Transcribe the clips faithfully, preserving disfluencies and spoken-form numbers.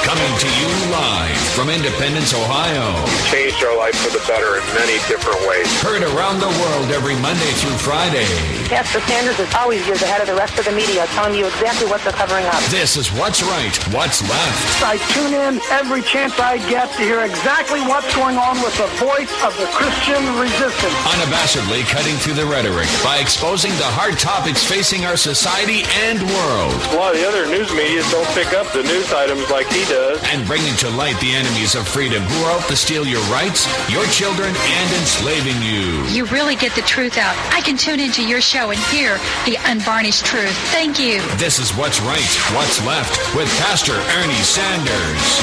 Coming to you live from Independence, Ohio. Changed our life for the better in many different ways. Heard around the world every Monday through Friday. Pastor Sanders is always years ahead of the rest of the media, telling you exactly what they're covering up. This is What's Right, What's Left. I tune in every chance I get to hear exactly what's going on with the voice of the Christian resistance. Unabashedly cutting through the rhetoric by exposing the hard topics facing our society and world. A lot of the other news media don't pick up the news items like he does. And bringing to light the enemies of freedom who are out to steal your rights, your children, and enslaving you. You really get the truth out. I can tune into your show and hear the unvarnished truth. Thank you. This is What's Right, What's Left with Pastor Ernie Sanders.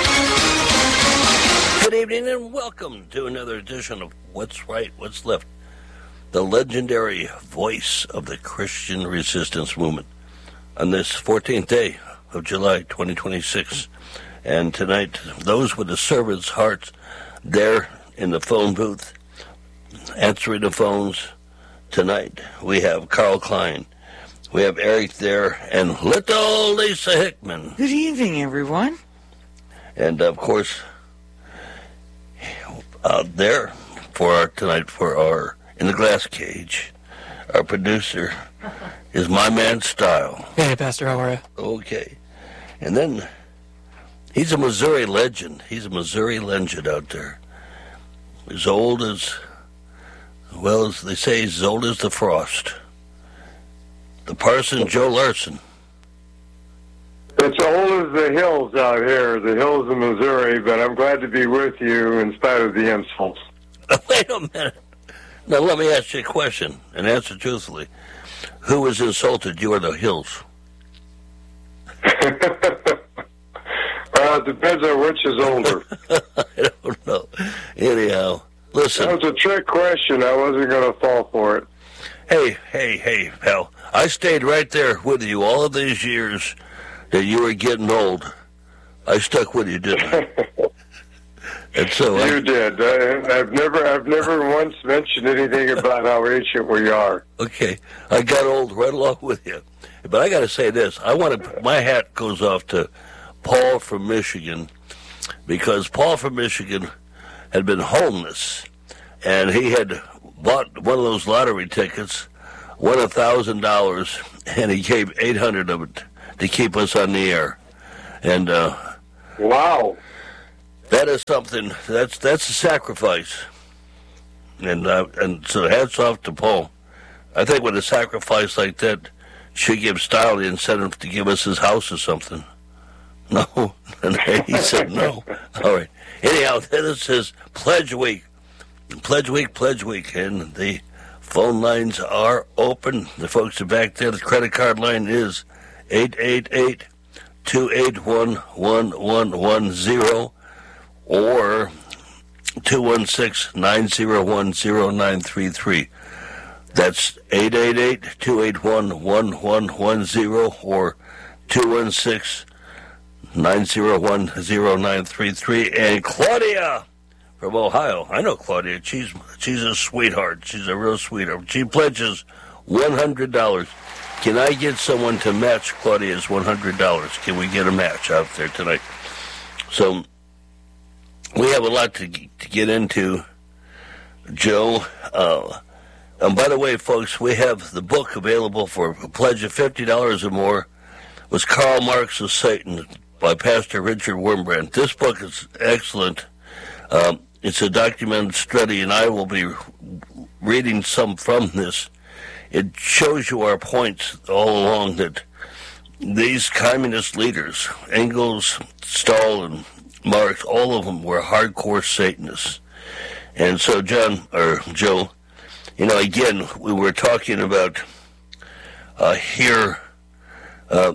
Good evening and welcome to another edition of What's Right, What's Left, the legendary voice of the Christian resistance movement on this fourteenth day of July twenty twenty-six. And tonight, those with the servant's hearts there in the phone booth, answering the phones. Tonight, we have Carl Klein, we have Eric there, and little Lisa Hickman. Good evening, everyone. And, of course, out there for our tonight, for our In the Glass Cage, our producer is my man Style. Hey, Pastor, how are you? Okay. And then, he's a Missouri legend. He's a Missouri legend out there. As old as, well, as they say, as old as the frost. The parson, Joe Larson. It's old as the hills out here, the hills of Missouri, but I'm glad to be with you in spite of the insults. Wait a minute. Now, let me ask you a question, and answer truthfully. Who was insulted, you or the hills? Well, it depends on which is older. I don't know. Anyhow, listen. That was a trick question. I wasn't going to fall for it. Hey, hey, hey, pal. I stayed right there with you all of these years that you were getting old. I stuck with you, didn't I? And so you I, did. I, I've never, I've never once mentioned anything about how ancient we are. Okay, I got old right along with you. But I got to say this: I want to. My hat goes off to Paul from Michigan, because Paul from Michigan had been homeless, and he had bought one of those lottery tickets, won a thousand dollars, and he gave eight hundred of it to keep us on the air. And uh, wow, that is something. That's that's a sacrifice. And uh, and so hats off to Paul. I think with a sacrifice like that, should give Style the incentive to give us his house or something. No, and he said no. All right. Anyhow, this is Pledge Week. Pledge Week, Pledge Week, and the phone lines are open. The folks are back there. The credit card line is eight eight eight, two eight one, one one one zero or two one six, nine zero one, zero nine three three. That's eight eight eight, two eight one, one one one zero or two one six, nine zero one, zero nine three three. And Claudia from Ohio. I know Claudia. She's she's a sweetheart. She's a real sweetheart. She pledges one hundred dollars. Can I get someone to match Claudia's one hundred dollars? Can we get a match out there tonight? So we have a lot to, to get into, Joe. Uh, and by the way, folks, we have the book available for a pledge of fifty dollars or more. It was Karl Marx's Satan by Pastor Richard Wurmbrand. This book is excellent. Um, it's a documented study, and I will be reading some from this. It shows you our points all along that these communist leaders, Engels, Stalin, Marx, all of them were hardcore Satanists. And so, John, or Joe, you know, again, we were talking about uh, here uh,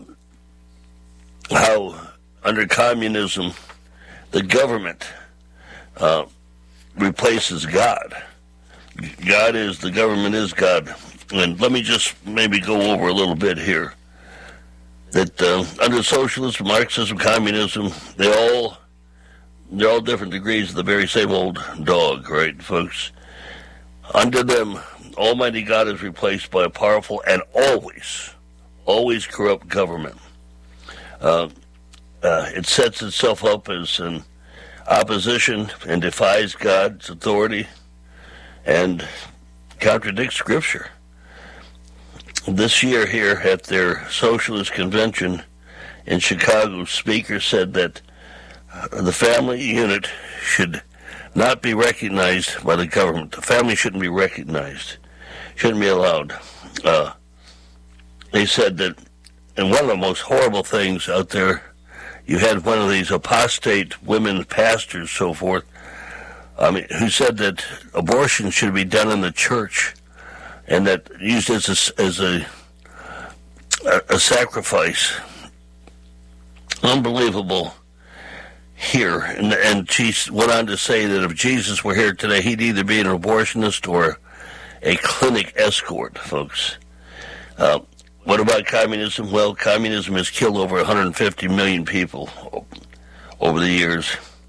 how under communism the government uh, replaces God. God is, the government is God. And let me just maybe go over a little bit here. That uh, under socialism, Marxism, communism, they all, they're all different degrees of the very same old dog, right, folks? Under them, Almighty God is replaced by a powerful and always, always corrupt government. Uh, uh, it sets itself up as an opposition and defies God's authority and contradicts Scripture. This year here at their socialist convention in Chicago, speaker said that uh, the family unit should not be recognized by the government. The family shouldn't be recognized, shouldn't be allowed. Uh, they said that, and one of the most horrible things out there, you had one of these apostate women pastors, so forth, I mean, who said that abortion should be done in the church, and that used as a, as a, a, a sacrifice. Unbelievable here. And, and she went on to say that if Jesus were here today, he'd either be an abortionist or a clinic escort, folks. Uh, what about communism? Well, communism has killed over one hundred fifty million people over the years.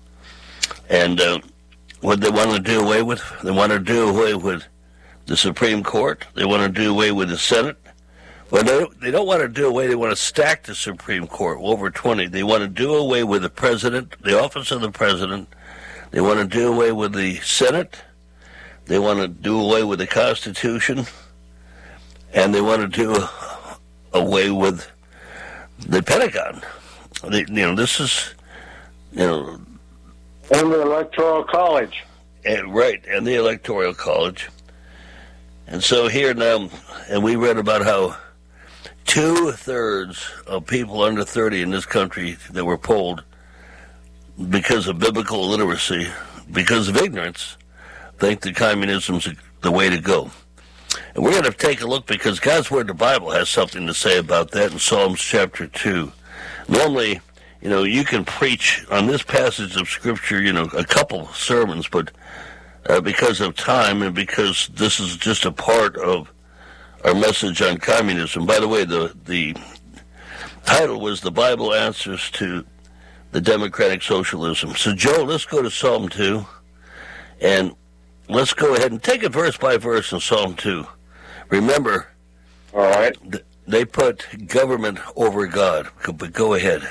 And uh, what they want to do away with? They want to do away with the Supreme Court. They want to do away with the Senate. Well, they, they don't want to do away. They want to stack the Supreme Court, over twenty. They want to do away with the president, the office of the president. They want to do away with the Senate. They want to do away with the Constitution. And they want to do away with the Pentagon. They, you know, this is, you know... And the Electoral College. And, right, and the Electoral College. And so here now, and we read about how two-thirds of people under thirty in this country that were polled because of biblical illiteracy, because of ignorance, think that communism's the way to go. And we're going to take a look because God's Word, the Bible, has something to say about that in Psalms chapter two. Normally, you know, you can preach on this passage of Scripture, you know, a couple sermons, but uh, because of time and because this is just a part of our message on communism. By the way, the the title was The Bible Answers to the Democratic Socialism. So, Joe, let's go to Psalm two, and let's go ahead and take it verse by verse in Psalm two. Remember, all right, th- they put government over God, but go ahead.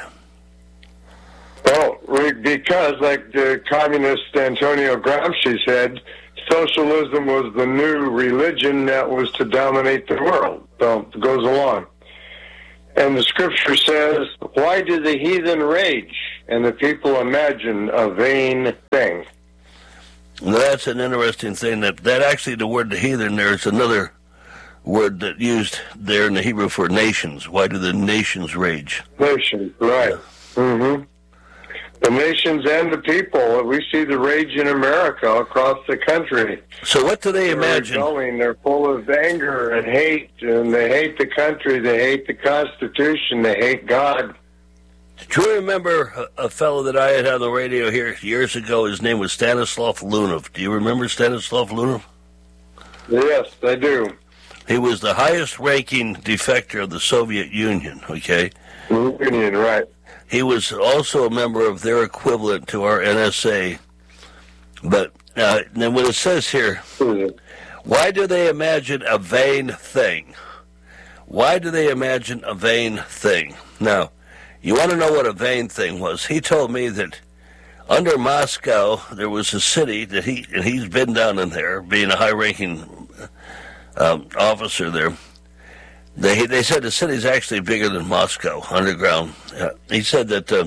Well, because, like the communist Antonio Gramsci said, socialism was the new religion that was to dominate the world. So it goes along. And the scripture says, why do the heathen rage and the people imagine a vain thing? Now, that's an interesting thing. That, that actually, the word the heathen, there's another word that used there in the Hebrew for nations. Why do the nations rage? Nations, right. Yeah. Mm-hmm. The nations and the people. We see the rage in America across the country. So what do they They're imagine? Rebelling. They're full of anger and hate, and they hate the country. They hate the Constitution. They hate God. Do you remember a, a fellow that I had on the radio here years ago? His name was Stanislav Lunov. Do you remember Stanislav Lunov? Yes, I do. He was the highest-ranking defector of the Soviet Union, okay? Union, right. He was also a member of their equivalent to our N S A. But uh, then what it says here, why do they imagine a vain thing? Why do they imagine a vain thing? Now, you want to know what a vain thing was? He told me that under Moscow, there was a city that he, and he's been down in there, being a high-ranking um, officer there. They they said the city's actually bigger than Moscow, underground. Uh, he said that uh,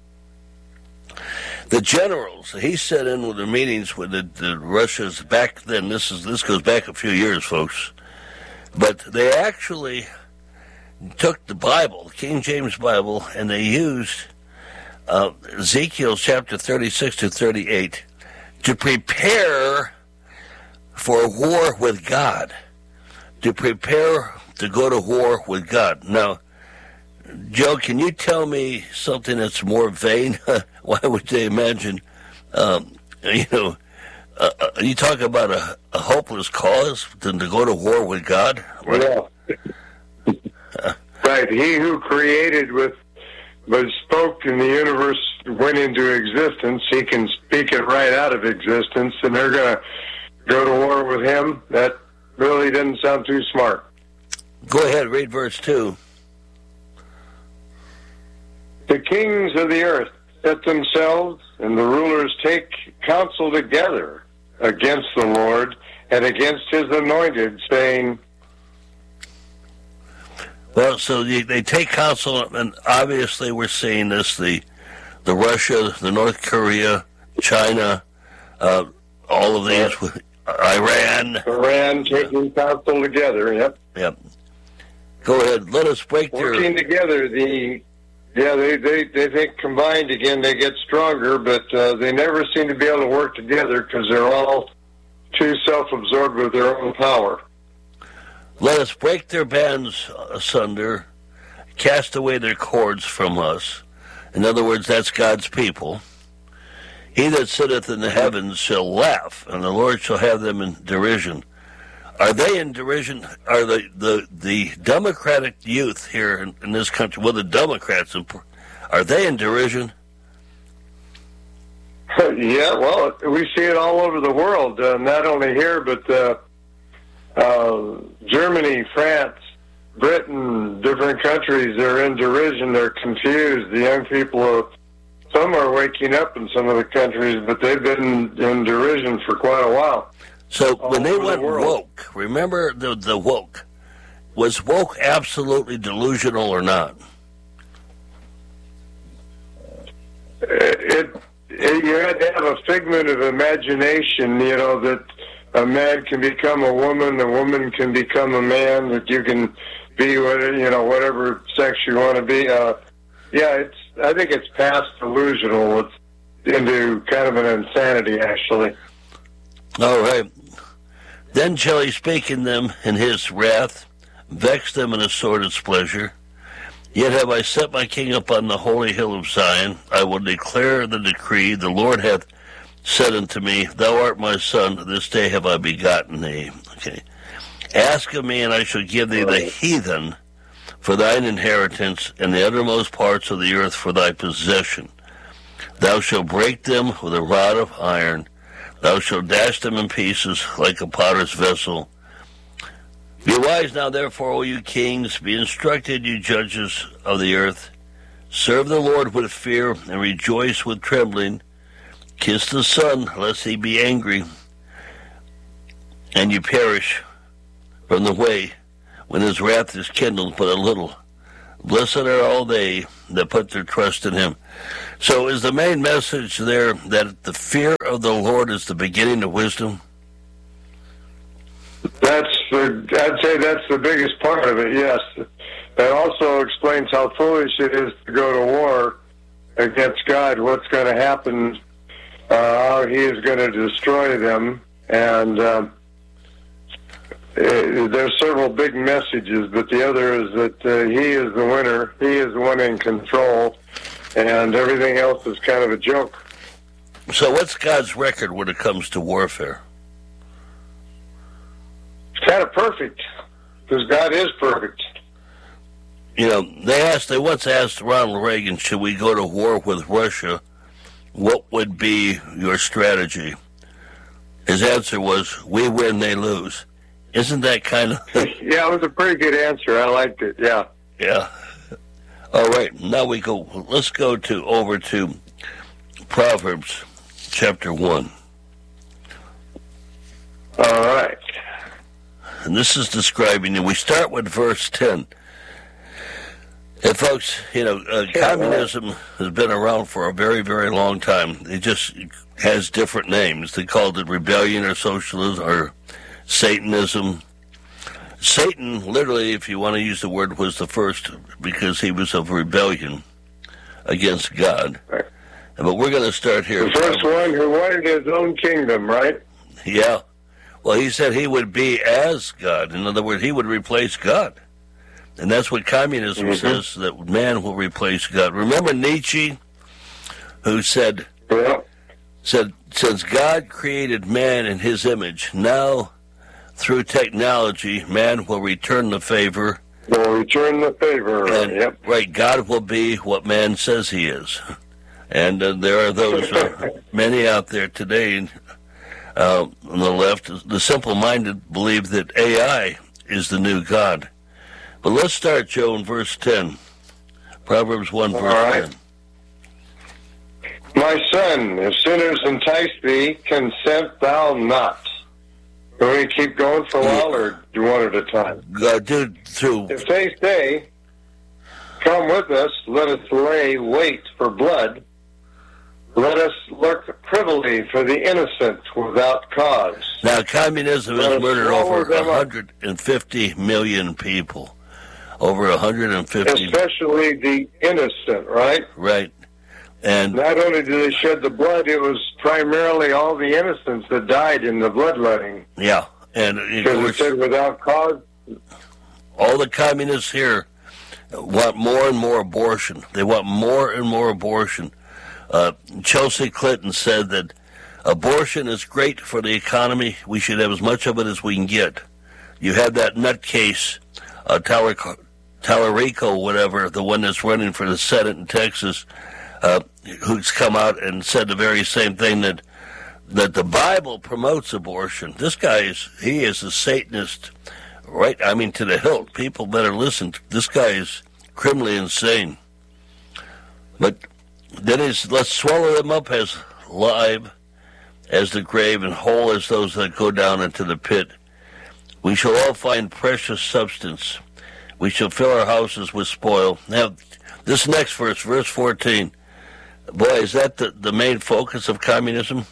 the generals, he sat in with the meetings with the, the Russians back then. This is this goes back a few years, folks. But they actually took the Bible, the King James Bible, and they used uh, Ezekiel chapter thirty-six to thirty-eight to prepare for a war with God, to prepare to go to war with God. Now, Joe, can you tell me something that's more vain? Why would they imagine, um, you know, uh, uh, you talk about a, a hopeless cause than to go to war with God? Right? Yeah. Right. He who created with, but spoke and the universe went into existence, he can speak it right out of existence, and they're going to go to war with him? That really doesn't sound too smart. Go ahead, read verse two. The kings of the earth set themselves, and the rulers take counsel together against the Lord and against his anointed, saying, well, so they, they take counsel, and obviously we're seeing this, the the Russia, the North Korea, China, uh, all of these, with Iran. Iran taking counsel together, yep. Yep. Go ahead, let us break their... Working together, the... Yeah, they, they, they think combined again they get stronger, but uh, they never seem to be able to work together because they're all too self-absorbed with their own power. Let us break their bands asunder, cast away their cords from us. In other words, that's God's people. He that sitteth in the heavens shall laugh, and the Lord shall have them in derision. Are they in derision? Are the, the, the Democratic youth here in, in this country, well, the Democrats, are they in derision? Yeah, well, we see it all over the world, uh, not only here, but uh, uh, Germany, France, Britain, different countries, they're in derision, they're confused. The young people, are, some are waking up in some of the countries, but they've been in derision for quite a while. So when they went woke, remember the the woke, was woke absolutely delusional or not? It, it you had to have a figment of imagination, you know, that a man can become a woman, a woman can become a man, that you can be whatever, you know, whatever sex you want to be. Uh, yeah, it's. I think it's past delusional. It's into kind of an insanity, actually. All right. Then shall he speak in them in his wrath, vex them in a sword displeasure. Yet have I set my king upon the holy hill of Zion. I will declare the decree. The Lord hath said unto me, Thou art my son, this day have I begotten thee. Okay. Ask of me, and I shall give thee the heathen for thine inheritance, and the uttermost parts of the earth for thy possession. Thou shalt break them with a rod of iron. Thou shalt dash them in pieces like a potter's vessel. Be wise now, therefore, O you kings. Be instructed, you judges of the earth. Serve the Lord with fear, and rejoice with trembling. Kiss the Son, lest he be angry, and you perish from the way when his wrath is kindled but a little. Blessed are all they that put their trust in him. So is the main message there that the fear of the Lord is the beginning of wisdom? That's the, I'd say that's the biggest part of it, yes. That also explains how foolish it is to go to war against God, what's going to happen, uh, how he is going to destroy them. And uh, there's several big messages, but the other is that uh, he is the winner, he is the one in control, and everything else is kind of a joke. So what's God's record when it comes to warfare? It's kind of perfect, because God is perfect. You know, they asked, they once asked Ronald Reagan, should we go to war with Russia? What would be your strategy? His answer was, we win, they lose. Isn't that kind of... Yeah, it was a pretty good answer. I liked it, yeah. Yeah. All right, now we go, let's go to over to Proverbs chapter one. All right. And this is describing, and we start with verse ten. And folks, you know, uh, communism has been around for a very, very long time. It just has different names. They called it rebellion or socialism or Satanism. Satan, literally, if you want to use the word, was the first because he was of rebellion against God. Right. But we're going to start here. The first one who wanted his own kingdom, right? Yeah. Well, he said he would be as God. In other words, he would replace God. And that's what communism mm-hmm. says, that man will replace God. Remember Nietzsche, who said, yeah. said, since God created man in his image, now through technology, man will return the favor. Will return the favor, and, yep. Right, God will be what man says he is. And uh, there are those, uh, many out there today uh, on the left, the simple-minded believe that A I is the new God. But let's start, Joe, in verse ten. Proverbs one, verse right. ten. My son, if sinners entice thee, consent thou not. Do we keep going for a while, or do one at a time? Uh, do through. If they say, come with us, let us lay wait for blood, let us lurk privily for the innocent without cause. Now, communism has murdered over one hundred fifty million people. Over one hundred fifty. Especially the innocent, right? Right. And not only did they shed the blood, it was primarily all the innocents that died in the bloodletting. Yeah. And because it said without cause. All the communists here want more and more abortion. They want more and more abortion. Uh, Chelsea Clinton said that abortion is great for the economy. We should have as much of it as we can get. You had that nutcase, uh, Talerico, Talerico, whatever, the one that's running for the Senate in Texas, uh, who's come out and said the very same thing, that that the Bible promotes abortion. This guy is, he is a Satanist, right? I mean, to the hilt. People better listen. This guy is criminally insane. But then he's, let's swallow them up as live as the grave and whole as those that go down into the pit. We shall all find precious substance. We shall fill our houses with spoil. Now, this next verse, verse fourteen, boy, is that the, the main focus of communism?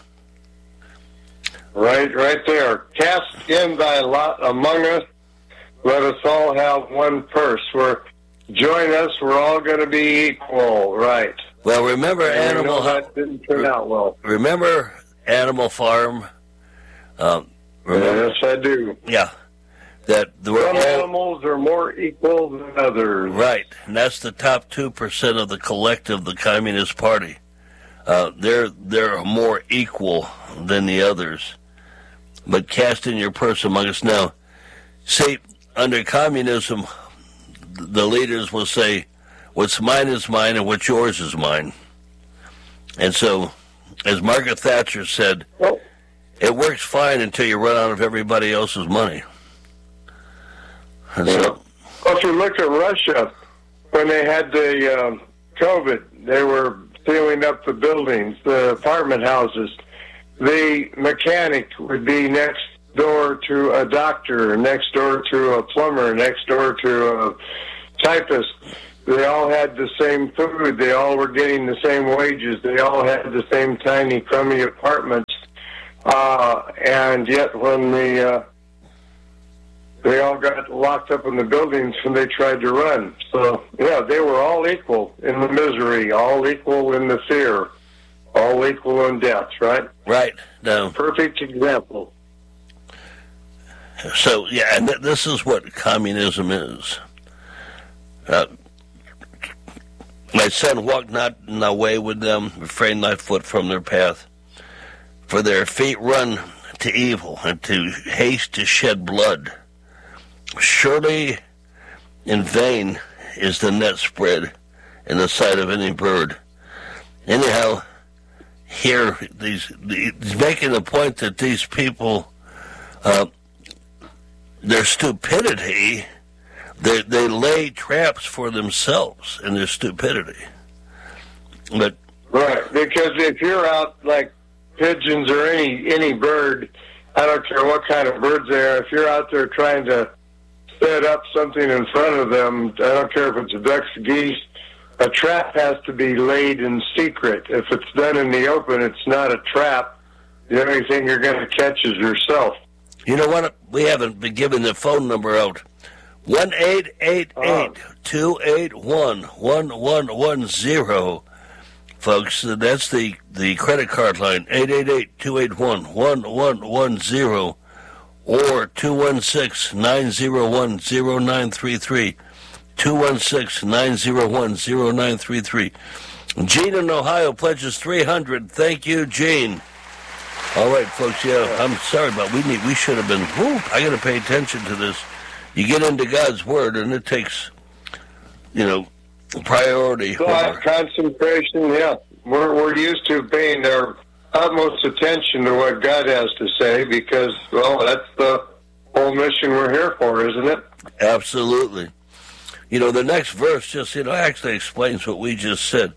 Right, right there. Cast in thy lot among us. Let us all have one purse. We're, join us, we're all going to be equal, right. Well, remember and Animal... That didn't turn out well. Remember Animal Farm? Um, remember, yes, I do. Yeah. That there were Some all, animals are more equal than others. Right, and that's the top two percent of the collective, the Communist Party. Uh, they're they're more equal than the others. But cast in your purse among us. Now, see, under communism, the leaders will say, what's mine is mine and what's yours is mine. And so, as Margaret Thatcher said, well, it works fine until you run out of everybody else's money. And yeah. so, well, if you look at Russia, when they had the um, COVID, they were sealing up the buildings, the apartment houses. The mechanic would be next door to a doctor, next door to a plumber, next door to a typist. They all had the same food. They all were getting the same wages. They all had the same tiny, crummy apartments. Uh, and yet when the, uh, they all got locked up in the buildings when they tried to run. So, yeah, they were all equal in the misery, all equal in the fear, all equal in death, right? Right. No. Perfect example. So, yeah, and th- this is what communism is. Uh, my son, walk not in thy way with them, refrain thy foot from their path. For their feet run to evil, and to haste to shed blood. Surely in vain is the net spread in the sight of any bird. Anyhow, here these he's making the point that these people, uh, their stupidity, they they lay traps for themselves in their stupidity. But right, because if you're out like pigeons or any any bird, I don't care what kind of birds they are, if you're out there trying to set up something in front of them, I don't care if it's ducks, geese, a trap has to be laid in secret. If it's done in the open, it's not a trap. The only thing you're going to catch is yourself. You know what? We haven't been giving the phone number out. one eight eight eight, two eight one, one one one zero. Folks, that's the, the credit card line, eight eight eight, two eight one, one one one zero, or two one six, nine zero one, zero nine three three, two one six, nine zero one, zero nine three three. Gene in Ohio pledges three hundred. Thank you, Gene. All right, folks, yeah, I'm sorry, but we need, we should have been, whoop, I got to pay attention to this. You get into God's Word, and it takes, you know, priority. Thought, concentration, yeah. We're, we're used to paying our utmost attention to what God has to say because, well, that's the whole mission we're here for, isn't it? Absolutely. You know, the next verse just, you know, actually explains what we just said.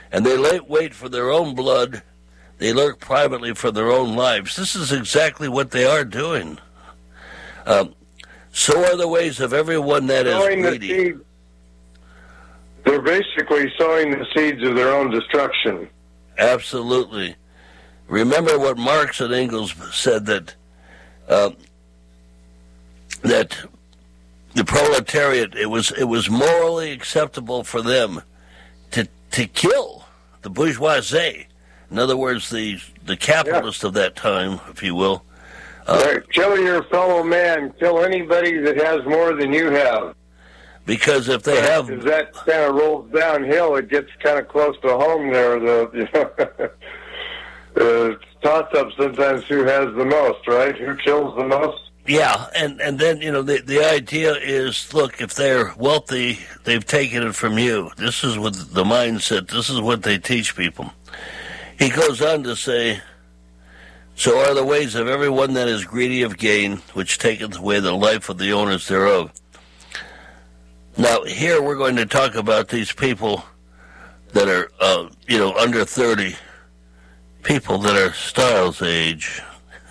And they lay wait for their own blood. They lurk privately for their own lives. This is exactly what they are doing. Um, so are the ways of everyone that is sowing greedy. The seed. They're basically sowing the seeds of their own destruction. Absolutely. Remember what Marx and Engels said, that uh, that the proletariat, it was it was morally acceptable for them to to kill the bourgeoisie. In other words, the the capitalists yeah. of that time, if you will. Uh, right. Kill your fellow man. Kill anybody that has more than you have. Because if they right. have, as that kind of rolls downhill, it gets kind of close to home there. The you know, uh, toss-up sometimes who has the most, right? Who kills the most? Yeah, and, and then, you know, the, the idea is, look, if they're wealthy, they've taken it from you. This is what the mindset, this is what they teach people. He goes on to say, so are the ways of everyone that is greedy of gain, which taketh away the life of the owners thereof. Now, here we're going to talk about these people that are, uh, you know, under thirty, people that are Styles' age.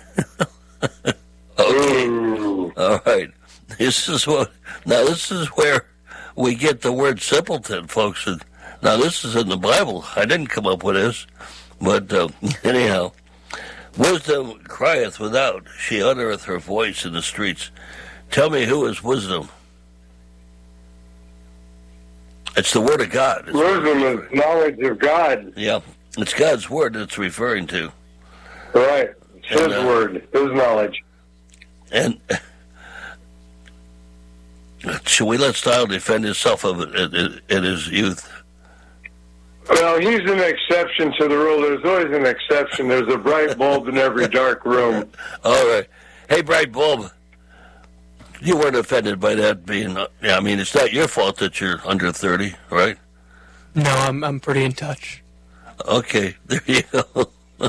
Okay. Ooh. All right. This is what. Now, this is where we get the word simpleton, folks. And now, this is in the Bible. I didn't come up with this, but uh, anyhow, wisdom crieth without; she uttereth her voice in the streets. Tell me, who is wisdom? It's the word of God. It's wisdom is knowledge of God. Yeah, it's God's word it's referring to. Right. It's His and, uh, word, His knowledge. And should we let Style defend himself of it in, in his youth? Well, he's an exception to the rule. There's always an exception. There's a bright bulb in every dark room. All right. Hey, bright bulb. You weren't offended by that being... Uh, yeah, I mean, it's not your fault that you're under thirty, right? No, I'm I'm pretty in touch. Okay, there you go.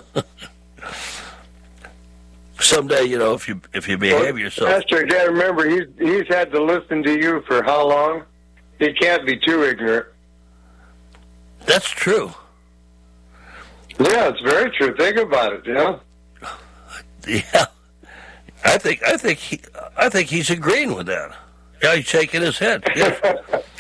Someday, you know, if you if you behave well, yourself... Pastor, you got to remember, he's, he's had to listen to you for how long? He can't be too ignorant. That's true. Yeah, it's very true. Think about it, you know? Yeah. I think I think he I think he's agreeing with that. Yeah, he's shaking his head. Yes.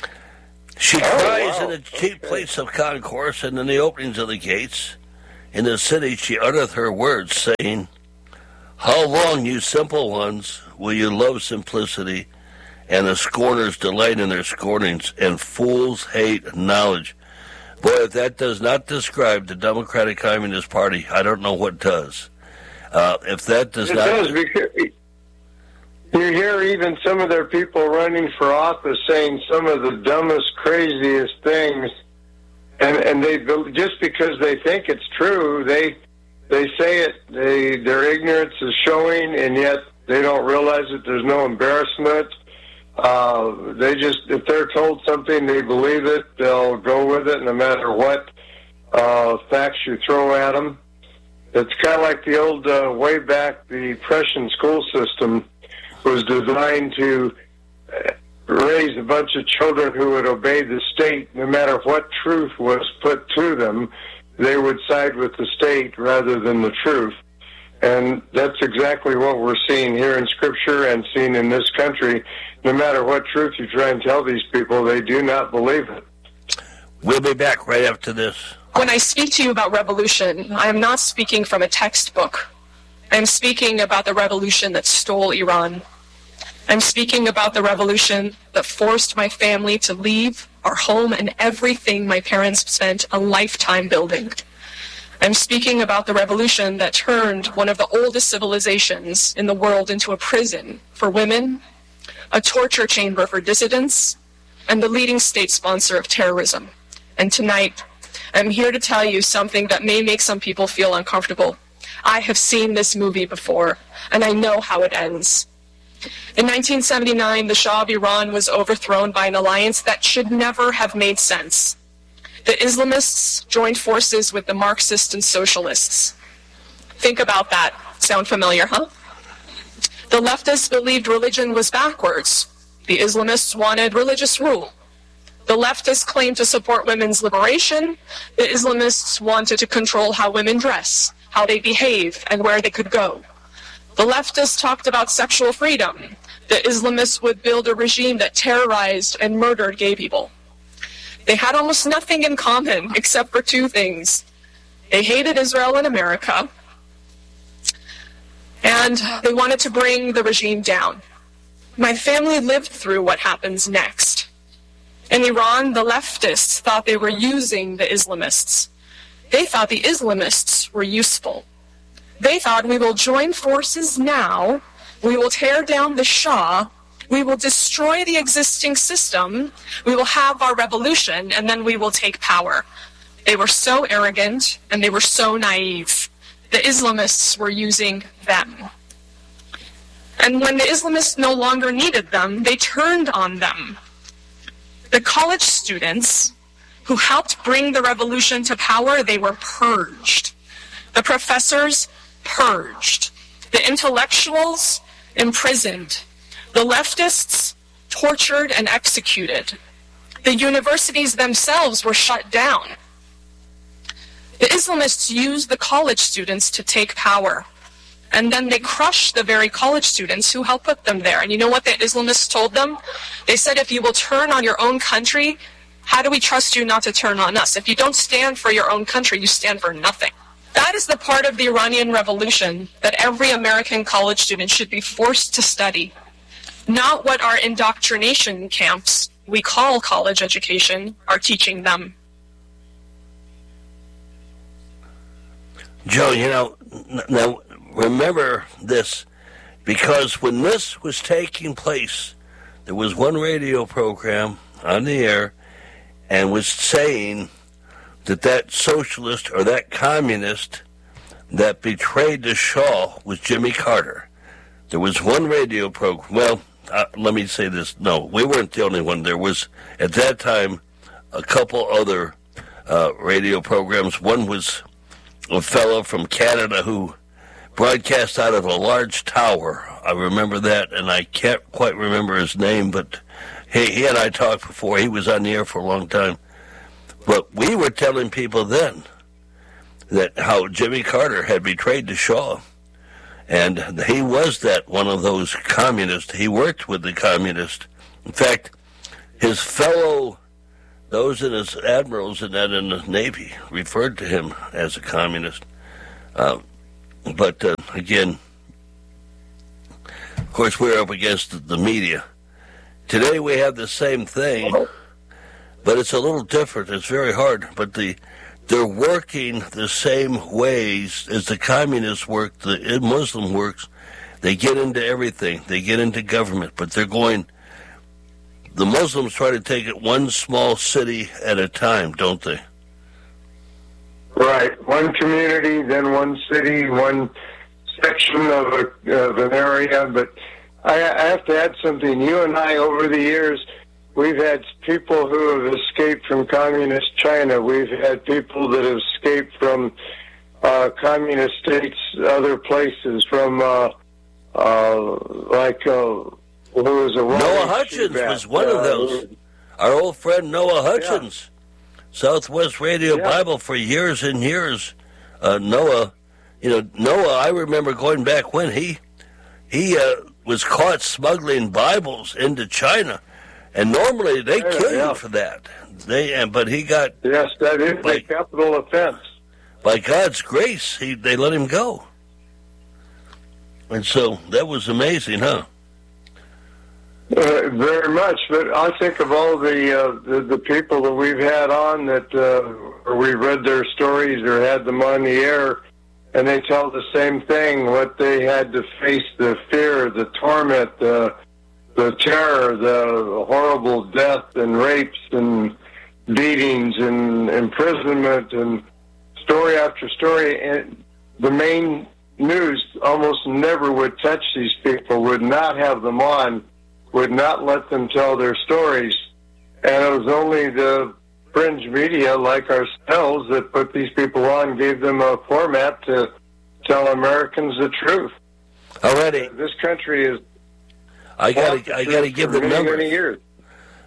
She oh, cries wow. in the chief okay. place of concourse and in the openings of the gates. In the city she uttereth her words, saying, how long, you simple ones, will you love simplicity, and the scorners delight in their scornings, and fools hate knowledge. Boy, if that does not describe the Democratic Communist Party, I don't know what does. Uh, if that does it not... Does, because you hear even some of their people running for office saying some of the dumbest, craziest things, and and they just because they think it's true, they they say it. They their ignorance is showing, and yet they don't realize that there's no embarrassment. Uh, they just if they're told something, they believe it. They'll go with it, no matter what uh, facts you throw at them. It's kind of like the old, uh, way back, the Prussian school system was designed to raise a bunch of children who would obey the state. No matter what truth was put to them, they would side with the state rather than the truth. And that's exactly what we're seeing here in Scripture and seeing in this country. No matter what truth you try and tell these people, they do not believe it. We'll be back right after this. When I speak to you about revolution, I am not speaking from a textbook. I am speaking about the revolution that stole Iran. I'm speaking about the revolution that forced my family to leave our home and everything my parents spent a lifetime building. I'm speaking about the revolution that turned one of the oldest civilizations in the world into a prison for women, a torture chamber for dissidents, and the leading state sponsor of terrorism. And tonight, I'm here to tell you something that may make some people feel uncomfortable. I have seen this movie before, and I know how it ends. In nineteen seventy-nine, the Shah of Iran was overthrown by an alliance that should never have made sense. The Islamists joined forces with the Marxists and Socialists. Think about that. Sound familiar, huh? The leftists believed religion was backwards. The Islamists wanted religious rule. The leftists claimed to support women's liberation. The Islamists wanted to control how women dress, how they behave, and where they could go. The leftists talked about sexual freedom. The Islamists would build a regime that terrorized and murdered gay people. They had almost nothing in common except for two things. They hated Israel and America, and they wanted to bring the regime down. My family lived through what happens next. In Iran, the leftists thought they were using the Islamists. They thought the Islamists were useful. They thought, we will join forces now, we will tear down the Shah, we will destroy the existing system, we will have our revolution, and then we will take power. They were so arrogant, and they were so naive. The Islamists were using them. And when the Islamists no longer needed them, they turned on them. The college students who helped bring the revolution to power, they were purged. The professors, purged. The intellectuals, imprisoned. The leftists, tortured and executed. The universities themselves were shut down. The Islamists used the college students to take power. And then they crushed the very college students who helped put them there. And you know what the Islamists told them? They said, if you will turn on your own country, how do we trust you not to turn on us? If you don't stand for your own country, you stand for nothing. That is the part of the Iranian Revolution that every American college student should be forced to study. Not what our indoctrination camps, we call college education, are teaching them. Joe, you know, now remember this, because when this was taking place, there was one radio program on the air and was saying that that socialist or that communist that betrayed the Shah was Jimmy Carter. There was one radio program. Well, uh, let me say this. No, we weren't the only one. There was, at that time, a couple other uh, radio programs. One was a fellow from Canada who broadcast out of a large tower. I remember that, and I can't quite remember his name, but he, he and I talked before. He was on the air for a long time. But we were telling people then that how Jimmy Carter had betrayed the Shah. And he was that one of those communists. He worked with the communists. In fact, his fellow, those in his admirals and that in the Navy, referred to him as a communist. Uh, but, uh, again, of course, we're up against the media. Today we have the same thing, but it's a little different. It's very hard. But the they're working the same ways as the communists work, the Muslim works. They get into everything. They get into government, but they're going... The Muslims try to take it one small city at a time, don't they? Right. One community, then one city, one section of, a, of an area. But I, I have to add something. You and I, over the years, we've had people who have escaped from communist China. We've had people that have escaped from uh, communist states, other places, from uh, uh, like... Uh, Well, there was a Noah Hutchins was one uh, of those. Our old friend Noah Hutchins, yeah. Southwest Radio yeah. Bible for years and years. Uh, Noah, you know, Noah, I remember going back when he he uh, was caught smuggling Bibles into China, and normally they yeah, kill yeah. you for that. They, and but he got yes, that is by, a capital offense. By God's grace, he they let him go, and so that was amazing, huh? Uh, very much, but I think of all the, uh, the the people that we've had on that, uh, or we read their stories or had them on the air, and they tell the same thing: what they had to face, the fear, the torment, the the terror, the horrible death and rapes and beatings and imprisonment, and story after story. And the main news almost never would touch these people, would not have them on, would not let them tell their stories. And it was only the fringe media like ourselves that put these people on, gave them a format to tell Americans the truth. Already. Uh, this country is... I got I got to give the many, numbers. Many years.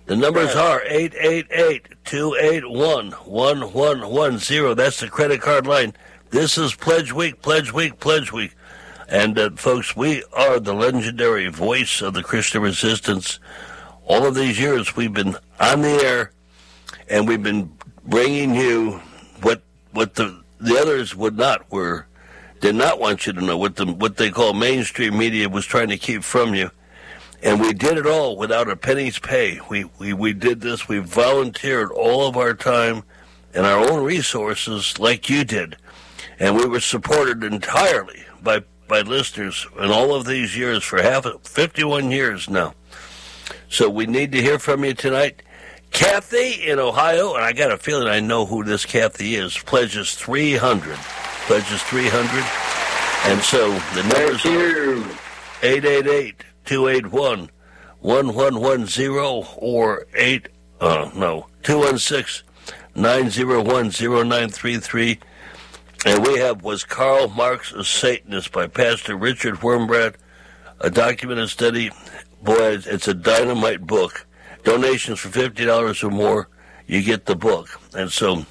The numbers are eight eight eight, two eight one, one one one zero. That's the credit card line. This is Pledge Week, Pledge Week, Pledge Week. And, uh, folks, we are the legendary voice of the Christian resistance. All of these years we've been on the air, and we've been bringing you what what the the others would not, were, did not want you to know, what the what they call mainstream media was trying to keep from you. And we did it all without a penny's pay. We, we, we did this. We volunteered all of our time and our own resources like you did. And we were supported entirely by, by listeners in all of these years for half fifty-one years now. So we need to hear from you tonight. Kathy in Ohio, and I got a feeling I know who this Kathy is, pledges three hundred. Pledges three hundred. And so the numbers are eight eight eight, two eight one, one one one zero or eight, uh, no, two one six, nine zero one, zero nine three three. And we have Was Karl Marx a Satanist by Pastor Richard Wurmbrand, a documented study. Boy, it's a dynamite book. Donations for fifty dollars or more, you get the book. And so,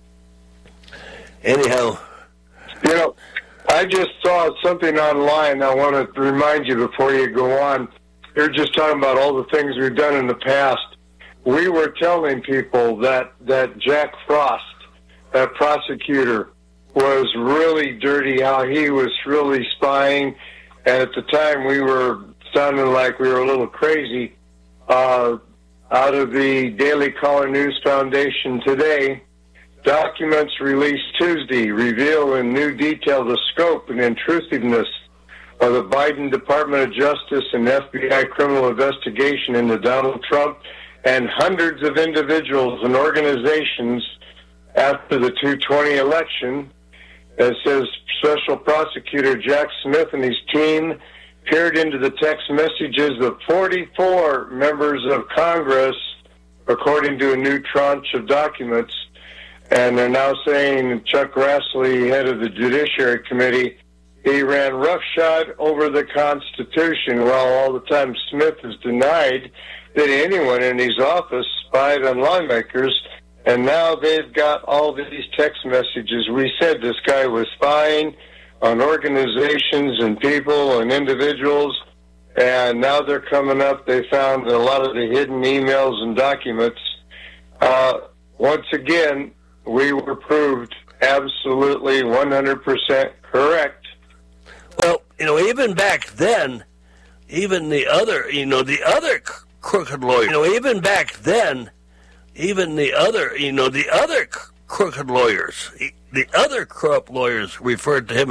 anyhow. You know, I just saw something online I want to remind you before you go on. You're just talking about all the things we've done in the past. We were telling people that, that Jack Frost, that prosecutor, was really dirty, how he was really spying. And at the time, we were sounding like we were a little crazy. Uh, out of the Daily Caller News Foundation today, documents released Tuesday reveal in new detail the scope and intrusiveness of the Biden Department of Justice and F B I criminal investigation into Donald Trump and hundreds of individuals and organizations after the two twenty election. It says Special Prosecutor Jack Smith and his team peered into the text messages of forty-four members of Congress, according to a new tranche of documents. And they're now saying Chuck Grassley, head of the Judiciary Committee, he ran roughshod over the Constitution, while all the time Smith has denied that anyone in his office spied on lawmakers. And now they've got all these text messages. We said this guy was spying on organizations and people and individuals, and now they're coming up. They found a lot of the hidden emails and documents. Uh, once again, we were proved absolutely one hundred percent correct. Well, you know, even back then, even the other, you know, the other crooked lawyer, you know, even back then, even the other, you know, the other crooked lawyers, the other corrupt lawyers referred to him